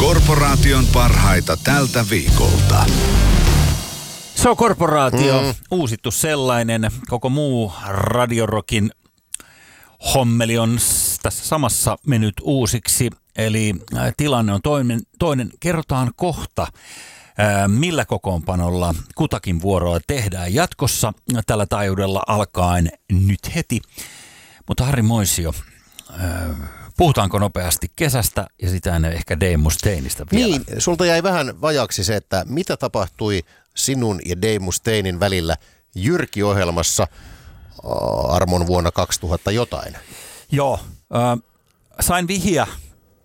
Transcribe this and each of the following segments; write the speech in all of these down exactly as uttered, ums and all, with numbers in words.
Korporaation parhaita tältä viikolta. Se on Korporaatio, mm. uusittu sellainen. Koko muu radiorokin hommeli on tässä samassa mennyt uusiksi. Eli tilanne on toinen. toinen. Kerrotaan kohta, millä kokoonpanolla kutakin vuoroa tehdään jatkossa. Tällä taajuudella alkaen nyt heti. Mutta Harri Moisio, puhutaanko nopeasti kesästä ja sitä ennen ehkä Dave Mustaineista vielä? Niin, sulta jäi vähän vajaksi se, että mitä tapahtui sinun ja Dave Mustainen välillä Jyrki-ohjelmassa äh, armon vuonna kaksituhatta jotain. Joo, äh, sain vihja äh,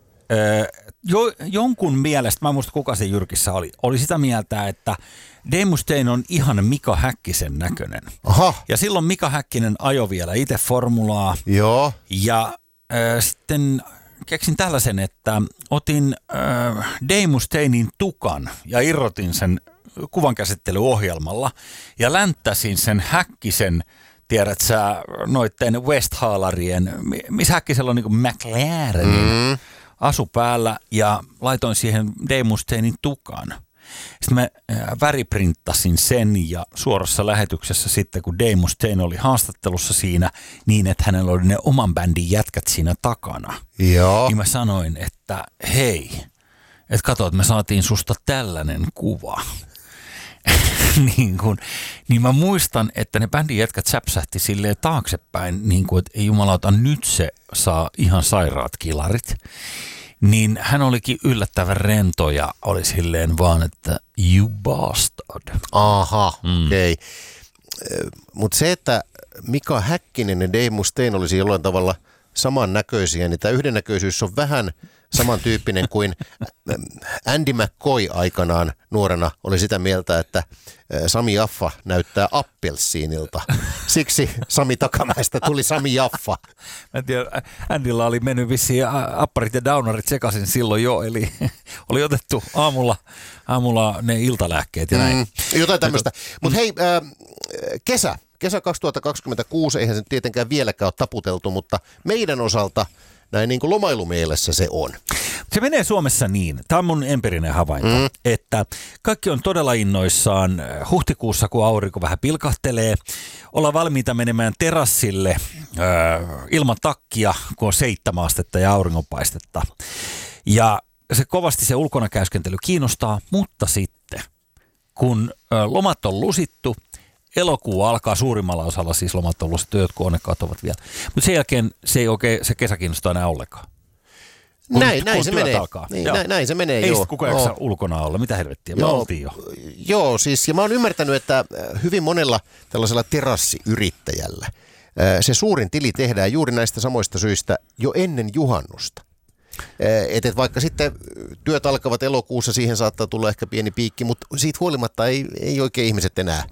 jo, jonkun mielestä, mä en muista kuka se Jyrkissä oli, oli sitä mieltä, että Dave Mustaine on ihan Mika Häkkisen näköinen. Aha. Ja silloin Mika Häkkinen ajoi vielä itse formulaa. Joo. Ja äh, sitten keksin tällaisen, että otin äh, Dave Mustainen tukan ja irrotin sen kuvankäsittelyohjelmalla ja länttäsin sen Häkkisen, tiedät sä, noitten Westhalarien, missä Häkkisellä on niin kuin McLarenin mm. asu päällä ja laitoin siihen Dave Mustainen tukan. Sitten mä väriprinttasin sen ja suorassa lähetyksessä sitten, kun Dave Mustaine oli haastattelussa siinä niin, että hänellä oli ne oman bändin jätkät siinä takana. Joo. Niin mä sanoin, että hei, että kato, että me saatiin susta tällainen kuva. niin, kun, niin mä muistan, että ne bändin jätkät säpsähti silleen taaksepäin, niin kuin, että ei jumalauta, nyt se saa ihan sairaat kilarit. Niin hän olikin yllättävän rento ja oli silleen vaan, että you bastard. Aha, mm. okei. Okay. Mutta se, että Mika Häkkinen ja Dave Mustaine olisi jollain tavalla samannäköisiä, niin tämä yhdennäköisyys on vähän samantyyppinen kuin Andy McCoy aikanaan nuorena oli sitä mieltä, että Sami Jaffa näyttää appelsiinilta. Siksi Sami Takamäestä tuli Sami Jaffa. Mä en tiedä, Andylla oli mennyt vissiin apparit ja downarit sekaisin silloin jo, eli oli otettu aamulla, aamulla ne iltalääkkeet ja näin. Mm, jotain tämmöistä. Mutta hei, äh, kesä. Kesä kaksituhattakaksikymmentäkuusi, eihän se tietenkään vieläkään ole taputeltu, mutta meidän osalta näin niin kuin lomailumielessä se on. Se menee Suomessa niin, tämä on mun empiirinen havainto, mm. että kaikki on todella innoissaan huhtikuussa, kun aurinko vähän pilkahtelee. Ollaan valmiita menemään terassille äh, ilman takkia, kun on seitsemän astetta ja auringonpaistetta. Ja se kovasti se ulkona käyskentely kiinnostaa, mutta sitten kun äh, lomat on lusittu, elokuu alkaa suurimmalla osalla, siis lomat on lusittu, jotkut onnekkaat ovat vielä. Mutta sen jälkeen se ei oikein, se kesä kiinnostaa enää ollenkaan. Kun, näin, näin, se menee. Niin, näin, näin se menee. Ei joo. sitten kukaan jaksa no. ulkona olla. Mitä helvettiä? Me joo, oltiin jo. Joo, siis ja mä oon ymmärtänyt, että hyvin monella tällaisella terassiyrittäjällä se suurin tili tehdään juuri näistä samoista syistä jo ennen juhannusta. Et, et vaikka sitten työt alkavat elokuussa, siihen saattaa tulla ehkä pieni piikki, mutta siitä huolimatta ei, ei oikein ihmiset enää.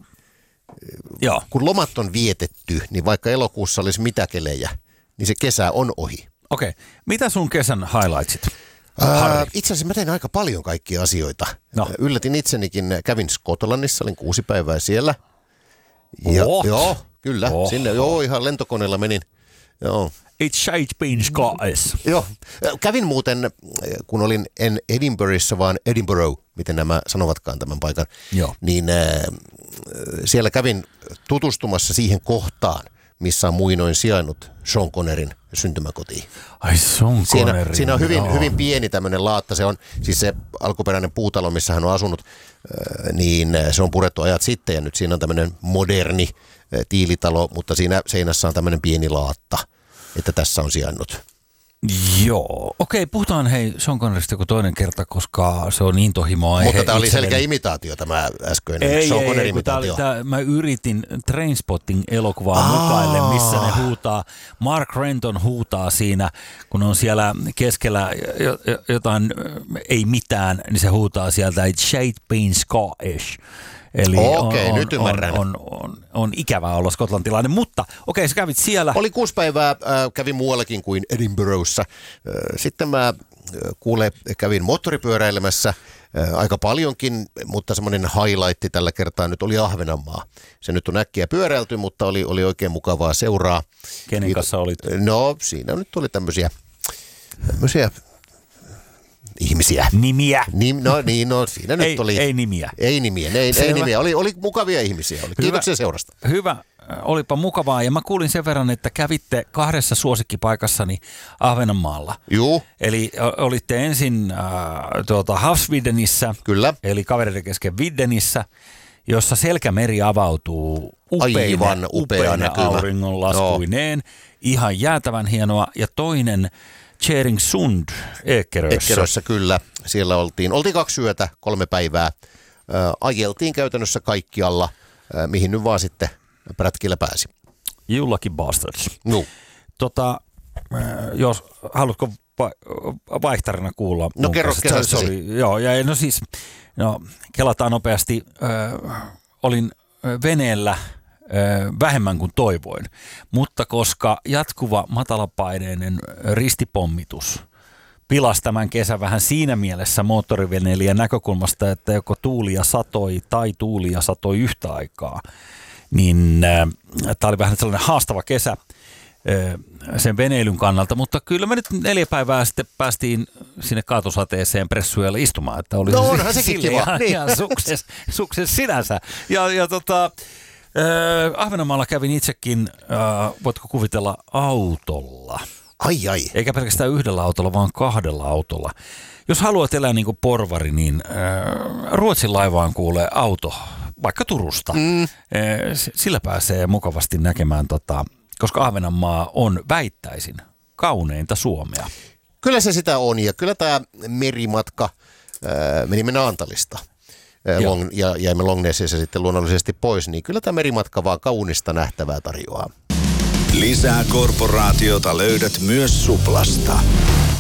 Joo. Kun lomat on vietetty, niin vaikka elokuussa olisi mitä kelejä, niin se kesä on ohi. Okei. Okay. Mitä sun kesän highlightsit? Ää, itse asiassa mä tein aika paljon kaikkia asioita. No. Yllätin itsenikin, kävin Skotlannissa, olin kuusi päivää siellä. Ja, joo, kyllä. Oh. Sinne, joo, ihan lentokoneella menin. Joo. It's shade been skies. Joo. Kävin muuten, kun olin en Edinburghissa, vaan Edinburgh, miten nämä sanovatkaan tämän paikan, Joo. niin äh, siellä kävin tutustumassa siihen kohtaan, missä on muinoin sijainnut Sean Connerin syntymäkotiin. Ai Sean Siinä, Connerin. siinä on hyvin, joo. hyvin pieni tämmöinen laatta. Se on siis se alkuperäinen puutalo, missä hän on asunut, äh, niin se on purettu ajat sitten ja nyt siinä on tämmöinen moderni äh, tiilitalo, mutta siinä seinässä on tämmöinen pieni laatta, että tässä on sijainnut. Joo. Okei, puhutaan hei Sean Connerista joku toinen kerta, koska se on intohimo aihe. Mutta tämä oli itselleni. selkeä imitaatio tämä äskeinen ei, Sean ei, Connerin ei, imitaatio. Tää, tää, mä yritin Trainspotting-elokuvaa mukaille, missä ne huutaa, Mark Renton huutaa siinä, kun on siellä keskellä jotain, ei mitään, niin se huutaa sieltä, it's shade been Scottish. Eli okei, on, nyt ymmärrän. On, on, on, on ikävää olla skotlantilainen, mutta okei, sä kävit siellä. Oli kuusi päivää, äh, kävin muuallakin kuin Edinburghissa. Äh, sitten mä äh, kuule, kävin moottoripyöräilemässä äh, aika paljonkin, mutta semmoinen highlightti tällä kertaa nyt oli Ahvenanmaa. Se nyt on äkkiä pyöräilty, mutta oli, oli oikein mukavaa seuraa. Kenen kanssa olit? No, siinä nyt oli tämmöisiä, tämmöisiä ihmisiä. ihmisiä. Nimiä. Nim, no niin, no siinä nyt ei, oli. Ei nimiä. Ei nimiä, ei, ei nimiä. Oli, oli mukavia ihmisiä. Oli. Kiitoksia seurasta. Hyvä, olipa mukavaa. Ja mä kuulin sen verran, että kävitte kahdessa suosikkipaikassani Ahvenanmaalla. Juu. Eli olitte ensin äh, tuota Havsvidenissä. Kyllä. Eli kavereiden kesken Viddenissä, jossa selkämeri avautuu upeina, Aivan upea upeina näkymä. auringonlaskuineen. No. Ihan jäätävän hienoa. Ja toinen Tjering Sund Ekerössä. Ekerössä kyllä. Siellä oltiin. Oltiin kaksi yötä, kolme päivää. Äh, ajeltiin käytännössä kaikkialla, äh, mihin nyt vaan sitten prätkillä pääsi. You lucky bastards. No. Tota, äh, jos haluatko va- vaihtarina kuulla? No kerro kesästäsi. Joo, ja no siis, no kelataan nopeasti. Äh, olin veneellä vähemmän kuin toivoin, mutta koska jatkuva matalapaineinen ristipommitus pilasi tämän kesän vähän siinä mielessä moottoriveneilijän näkökulmasta, että joko tuulia satoi tai tuulia satoi yhtä aikaa, niin äh, tämä oli vähän sellainen haastava kesä äh, sen veneilyn kannalta, mutta kyllä me nyt neljä päivää sitten päästiin sinne kaatosateeseen Pressuelle istumaan, että oli no onhan sekin kiva. Ihan, niin. ihan sukses, sukses sinänsä. Ja, ja tota, Äh, Ahvenanmaalla kävin itsekin, äh, voitko kuvitella, autolla. Ai ai. Eikä pelkästään yhdellä autolla, vaan kahdella autolla. Jos haluat elää niin kuin porvari, niin äh, Ruotsin laivaan kuulee auto, vaikka Turusta. Mm. Äh, sillä pääsee mukavasti näkemään, tota, koska Ahvenanmaa on, väittäisin, kauneinta Suomea. Kyllä se sitä on, ja kyllä tämä merimatka, äh, menimme Naantalista. Long, ja jäimme Longnessissa sitten luonnollisesti pois, niin kyllä tämä merimatka vaan kaunista nähtävää tarjoaa. Lisää korporaatiota löydät myös Suplasta.